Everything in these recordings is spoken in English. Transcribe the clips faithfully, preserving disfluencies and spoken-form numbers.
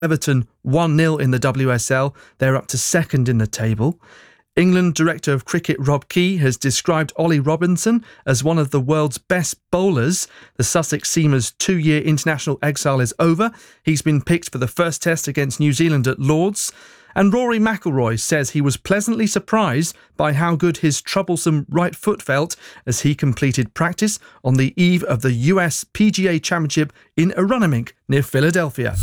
Everton one nil in the W S L. They're up to second in the table. England director of cricket Rob Key has described Ollie Robinson as one of the world's best bowlers. The Sussex seamer's two-year international exile is over. He's been picked for the first test against New Zealand at Lord's. And Rory McIlroy says he was pleasantly surprised by how good his troublesome right foot felt as he completed practice on the eve of the U S P G A Championship in Aronimink near Philadelphia.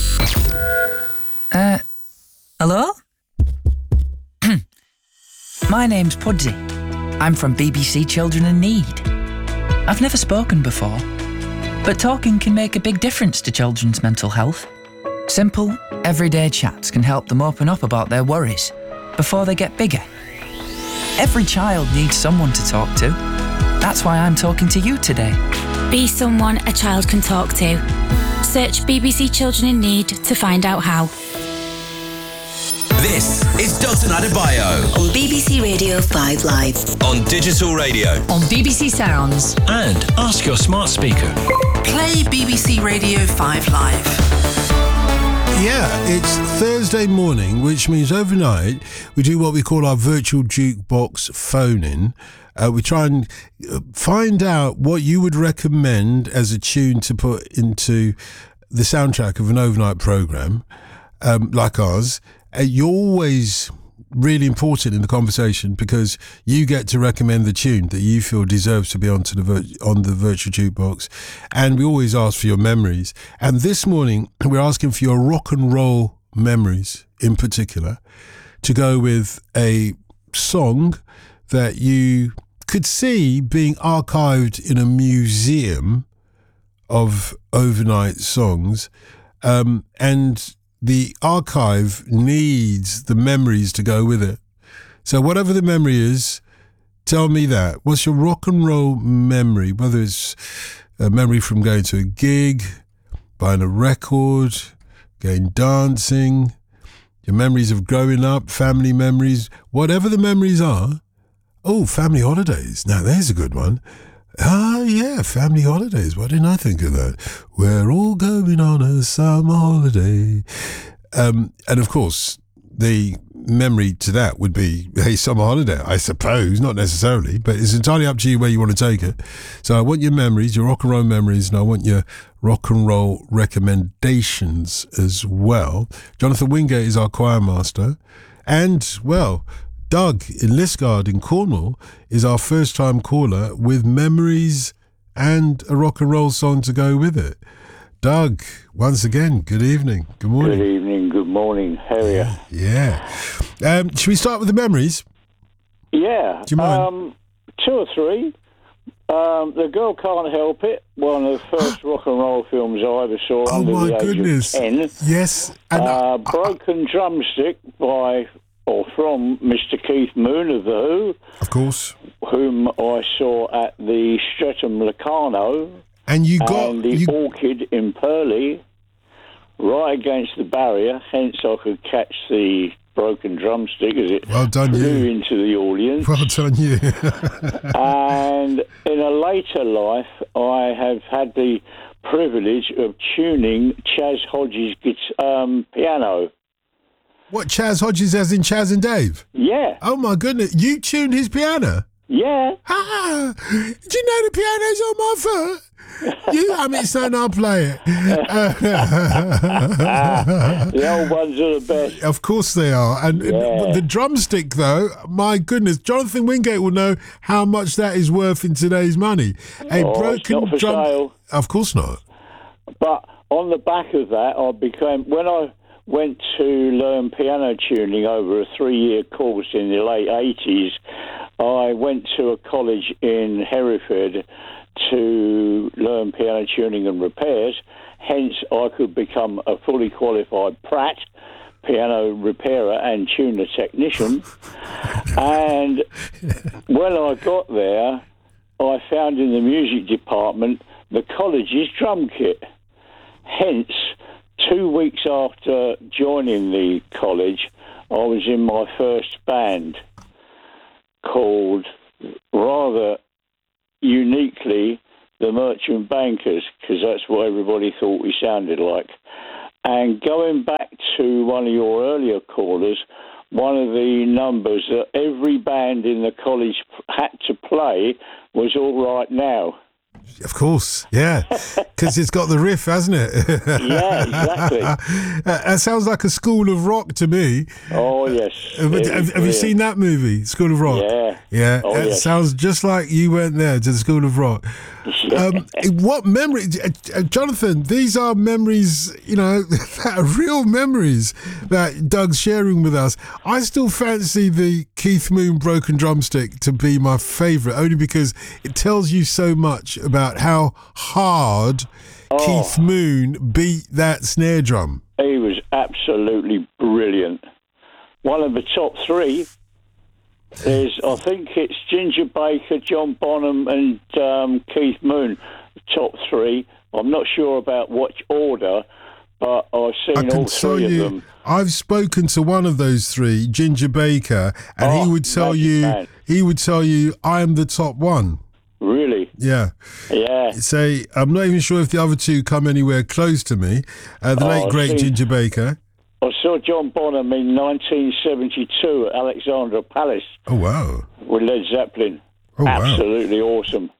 Uh, hello? My name's Pudsey. I'm from B B C Children in Need. I've never spoken before, but talking can make a big difference to children's mental health. Simple, everyday chats can help them open up about their worries before they get bigger. Every child needs someone to talk to. That's why I'm talking to you today. Be someone a child can talk to. Search B B C Children in Need to find out how. This is Dalton Adebayo on B B C Radio five Live, on digital radio, on B B C Sounds, and ask your smart speaker. Play B B C Radio five Live. Yeah, it's Thursday morning, which means overnight we do what we call our virtual jukebox phone-in. Uh, we try and find out what you would recommend as a tune to put into the soundtrack of an overnight programme um, like ours. Uh, you're always really important in the conversation because you get to recommend the tune that you feel deserves to be onto the vir- on the virtual jukebox, and we always ask for your memories. And this morning we're asking for your rock and roll memories in particular, to go with a song that you could see being archived in a museum of overnight songs, um, and the archive needs the memories to go with it. So whatever the memory is, tell me that. What's your rock and roll memory? Whether it's a memory from going to a gig, buying a record, going dancing, your memories of growing up, family memories, whatever the memories are. Oh, family holidays. Now there's a good one. Ah, yeah, family holidays. Why didn't I think of that? We're all going on a summer holiday. Um, and of course, the memory to that would be a summer holiday, I suppose, not necessarily, but it's entirely up to you where you want to take it. So I want your memories, your rock and roll memories, and I want your rock and roll recommendations as well. Jonathan Wingate is our choir master. And, well, Doug in Liskeard in Cornwall is our first time caller with memories and a rock and roll song to go with it. Doug, once again, good evening. Good morning. Good evening, good morning. How are you? Yeah. Um, should we start with the memories? Yeah. Do you mind? Um, two or three. Um, The Girl Can't Help It, one of the first rock and roll films I ever saw Oh under my the age goodness. of ten. Yes. And Uh, Broken Drumstick by... or from Mister Keith Moon of The Who, of course, whom I saw at the Streatham Locarno, and you got and the you, Orchid in Purley, right against the barrier. Hence, I could catch the broken drumstick as it well done flew you. into the audience. Well done you. And in a later life, I have had the privilege of tuning Chaz Hodges' um, piano. What, Chaz Hodges as in Chaz and Dave? Yeah. Oh my goodness, you tuned his piano? Yeah. Ah, do you know the piano's on my foot? You hum it, son, I'll play it. The old ones are the best. Of course they are. And Yeah. the drumstick, though, my goodness, Jonathan Wingate will know how much that is worth in today's money. A Oh, it's broken not for drum. sale. Of course not. But on the back of that, I became, when I went to learn piano tuning over a three-year course in the late eighties, I went to a college in Hereford to learn piano tuning and repairs. Hence, I could become a fully qualified Pratt piano repairer and tuner technician. And when I got there, I found in the music department the college's drum kit. Hence, two weeks after joining the college, I was in my first band called, rather uniquely, the Merchant Bankers, because that's what everybody thought we sounded like. And going back to one of your earlier callers, one of the numbers that every band in the college had to play was All Right Now. Of course, yeah, because it's got the riff, hasn't it? Yeah, exactly. That sounds like a School of Rock to me. Oh, yes. Have, have, have you seen that movie, School of Rock? Yeah. Yeah, oh, it yes. sounds just like you went there to the School of Rock. Um, what memory, uh, Jonathan, these are memories, you know, that are real memories that Doug's sharing with us. I still fancy the Keith Moon Broken Drumstick to be my favourite, only because it tells you so much about how hard oh. Keith Moon beat that snare drum. He was absolutely brilliant. One of the top three is, I think it's Ginger Baker, John Bonham and um, Keith Moon, the top three. I'm not sure about which order, but I've seen all three you, of them. I've spoken to one of those three, Ginger Baker, and oh, he would tell you, man. he would tell you, I am the top one. Really? Yeah. Yeah. Say, I'm not even sure if the other two come anywhere close to me. Uh, the oh, late, great seen, Ginger Baker. I saw John Bonham in nineteen seventy-two at Alexandra Palace. Oh, wow. With Led Zeppelin. Oh, Absolutely wow. awesome.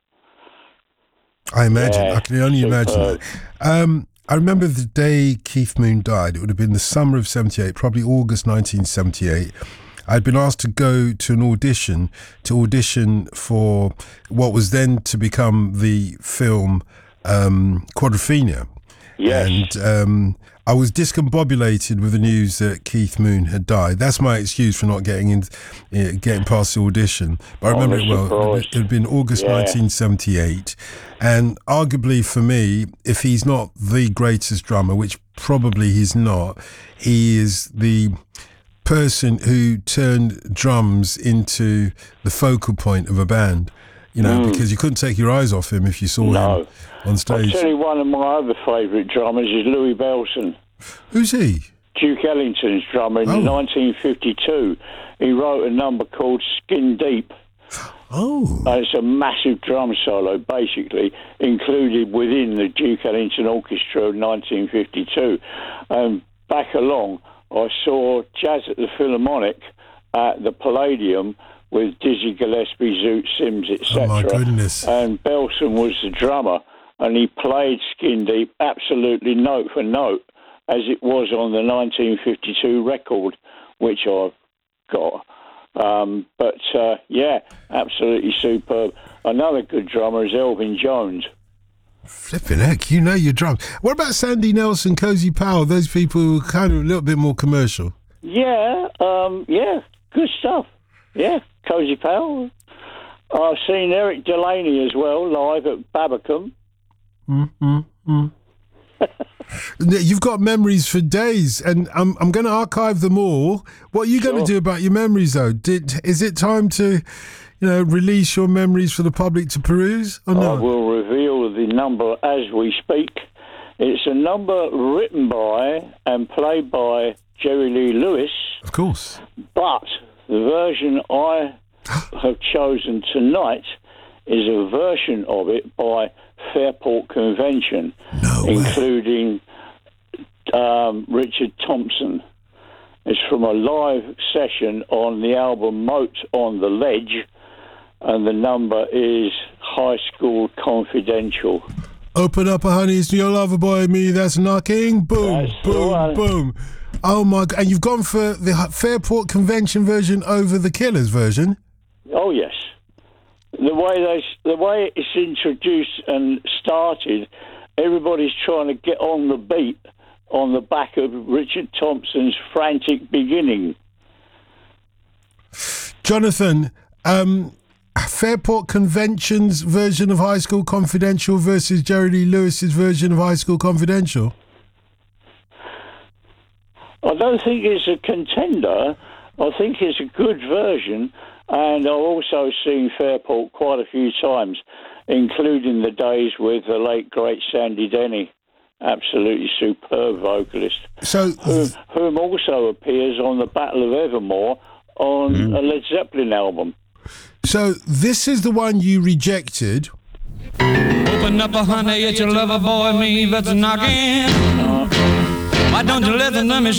I imagine. Yeah, I can only superb. imagine that. Um, I remember the day Keith Moon died. It would have been the summer of seventy-eight, probably August nineteen seventy-eight. I'd been asked to go to an audition, to audition for what was then to become the film um, Quadrophenia. Yes. And um, I was discombobulated with the news that Keith Moon had died. That's my excuse for not getting in, uh, getting past the audition. But I remember oh, it well. It had been August yeah. nineteen seventy-eight. And arguably for me, if he's not the greatest drummer, which probably he's not, he is the person who turned drums into the focal point of a band, you know, mm. because you couldn't take your eyes off him if you saw no. him on stage. I'll tell you, one of my other favourite drummers is Louis Bellson. Who's he? Duke Ellington's drummer in oh. nineteen fifty-two. He wrote a number called Skin Deep. Oh. And it's a massive drum solo, basically, included within the Duke Ellington Orchestra of nineteen fifty-two. And back along, I saw Jazz at the Philharmonic at the Palladium with Dizzy Gillespie, Zoot Sims, et cetera. Oh, my goodness. And Belson was the drummer, and he played Skin Deep absolutely note for note, as it was on the nineteen fifty-two record, which I've got. Um, but, uh, yeah, absolutely superb. Another good drummer is Elvin Jones. Flipping heck, you know your drums. What about Sandy Nelson, Cozy Powell? Those people who are kind of a little bit more commercial. Yeah, um, yeah, good stuff. Yeah, Cozy Powell. I've seen Eric Delaney as well, live at Babacom. Mm-hmm. You've got memories for days, and I'm I'm going to archive them all. What are you sure. going to do about your memories, though? Did is it time to, you know, release your memories for the public to peruse, or not? I will reveal the number as we speak. It's a number written by and played by Jerry Lee Lewis. Of course. But the version I have chosen tonight is a version of it by Fairport Convention, no including um, Richard Thompson. It's from a live session on the album Moat on the Ledge, and the number is High School Confidential. Open up, honey, it's your lover boy, me that's knocking. Boom, that's boom, boom. Oh my God! And you've gone for the Fairport Convention version over the Killers version? Oh yes. The way they, the way it's introduced and started, everybody's trying to get on the beat on the back of Richard Thompson's frantic beginning. Jonathan, um, Fairport Convention's version of High School Confidential versus Jerry Lee Lewis's version of High School Confidential? I don't think it's a contender. I think it's a good version, and I've also seen Fairport quite a few times, including the days with the late, great Sandy Denny. Absolutely superb vocalist. So, whom, whom also appears on the Battle of Evermore on mm. a Led Zeppelin album. So this is the one you rejected. Open up, a honey, it's your lover boy, me that's knocking. Uh, Why don't you listen to me?